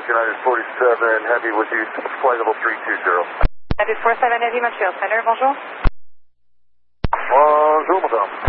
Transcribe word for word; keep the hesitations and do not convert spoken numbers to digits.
United forty-seven Heavy with you, flight level three two zero. United forty-seven Heavy, Montreal Center, bonjour. Bonjour, madame.